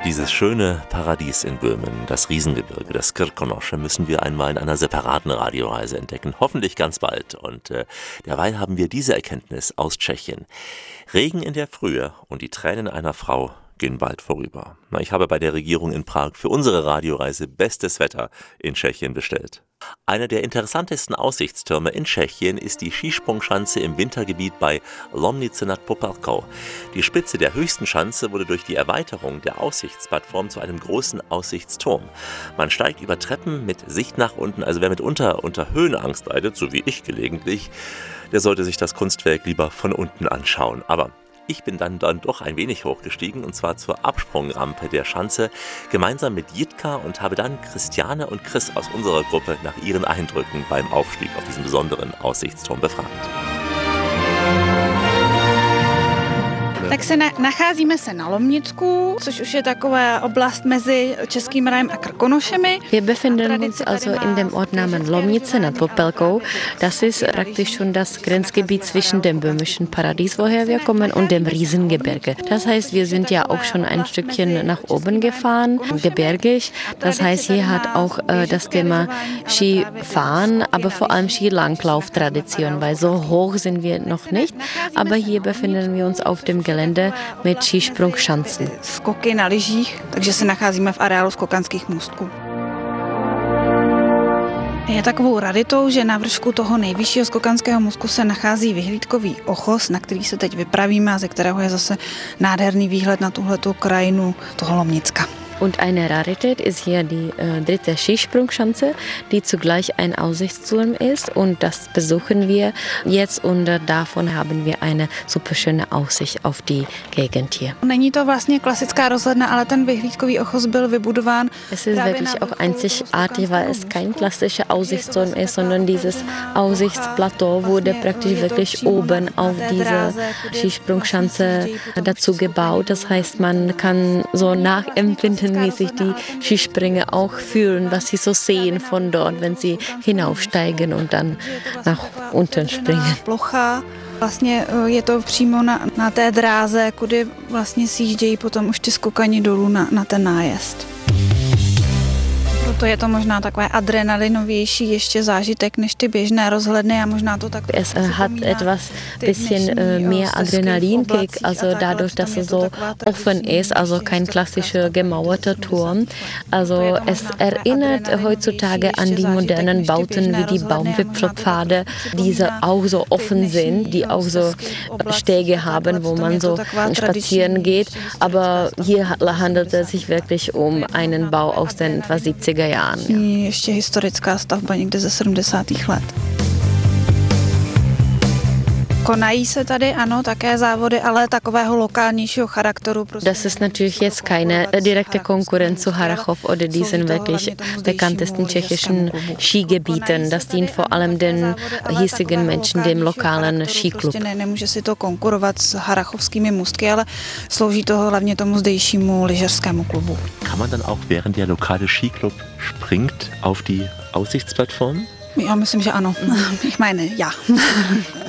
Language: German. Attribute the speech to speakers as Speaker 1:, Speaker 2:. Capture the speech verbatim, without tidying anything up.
Speaker 1: Dieses schöne Paradies in Böhmen, das Riesengebirge, das Krkonosze, müssen wir einmal in einer separaten Radioreise entdecken. Hoffentlich ganz bald. Und äh, derweil haben wir diese Erkenntnis aus Tschechien. Regen in der Frühe und die Tränen einer Frau gehen bald vorüber. Na, ich habe bei der Regierung in Prag für unsere Radioreise bestes Wetter in Tschechien bestellt. Einer der interessantesten Aussichtstürme in Tschechien ist die Skisprungschanze im Wintergebiet bei Lomnice nad Popelkou. Die Spitze der höchsten Schanze wurde durch die Erweiterung der Aussichtsplattform zu einem großen Aussichtsturm. Man steigt über Treppen mit Sicht nach unten, also wer mitunter unter Höhenangst leidet, so wie ich gelegentlich, der sollte sich das Kunstwerk lieber von unten anschauen. Aber ich bin dann, dann doch ein wenig hochgestiegen, und zwar zur Absprungrampe der Schanze, gemeinsam mit Jitka, und habe dann Christiane und Chris aus unserer Gruppe nach ihren Eindrücken beim Aufstieg auf diesen besonderen Aussichtsturm befragt.
Speaker 2: Tak se na, nacházíme se na Lomnicku, což už je taková oblast mezi Českým rájem a Krkonošemi.
Speaker 3: Wir befinden uns also in dem Ort namens Lomnice nad Popelkou. Das ist praktisch schon das Grenzgebiet zwischen dem böhmischen Paradies, woher wir kommen, und dem Riesengebirge. Das heißt, wir sind ja auch schon ein Stückchen nach oben gefahren, gebirgig. Das heißt, hier hat auch äh, das Thema Skifahren, aber vor allem Skilanglauf-Tradition, weil so hoch sind wir noch nicht. Aber hier befinden wir uns auf dem Gelände mit Skisprungschanzen.
Speaker 2: Skoky na lyžích, takže se nacházíme v areálu skokanských můstků. Je takovou raritou, že na vršku toho nejvyššího skokanského můstku se nachází vyhlídkový ochos, na který se teď vypravíme a ze kterého je zase nádherný výhled na tuhletu krajinu toho Lomnicka.
Speaker 3: Und eine Rarität ist hier die äh, dritte Skisprungschanze, die zugleich ein Aussichtsturm ist, und das besuchen wir jetzt, und äh, davon haben wir eine super schöne Aussicht auf die Gegend hier.
Speaker 2: Není to vlastně klasická rozhledna, ale ten vyhlídkový ochos byl vybudován.
Speaker 3: Es ist wirklich auch einzigartig, weil es kein klassischer Aussichtsturm ist, sondern dieses Aussichtsplateau wurde praktisch wirklich oben auf diese Skisprungschanze dazu gebaut. Das heißt, man kann so nachempfinden, wie sich die Skispringer auch fühlen, was sie so sehen von dort, wenn sie hinaufsteigen und dann nach unten springen.
Speaker 2: Vlastně je to přímo na, na té dráze, kudy vlastně sjíždějí potom už ty skokani dolů na, na ten nájezd. Proto je to možná takové adrenalinovější ještě zážitek než ty běžné rozhledny a možná to tak.
Speaker 3: Es hat etwas bisschen äh, mehr Adrenalinkick, also dadurch, dass es so offen ist, also kein klassischer gemauerter Turm. Also es erinnert heutzutage an die modernen Bauten wie die Baumwipfelpfade, die auch so offen sind, die auch so Stege haben, wo man so spazieren geht. Aber hier handelt es sich wirklich um einen Bau aus den etwa siebziger Jahren.
Speaker 2: Ja. Ještě historická stavba někde ze sedmdesátých let. Konají se tady, ano, také závody, ale takového lokálnějšího charakteru.
Speaker 3: Das ist natürlich jetzt keine direkte Konkurrenz zu Harrachov oder diesen wirklich bekanntesten tschechischen Skigebieten. Das dient vor allem den hiesigen Menschen, dem lokalen Skiclub.
Speaker 2: Nemůže si to konkurovat s harrachovskými můstky, ale slouží to hlavně tomu zdejšímu lyžařskému klubu.
Speaker 1: Kann man dann auch, während der lokale Skiclub springt, auf die Aussichtsplattform?
Speaker 2: Já myslím, že ano. Ich meine, ja.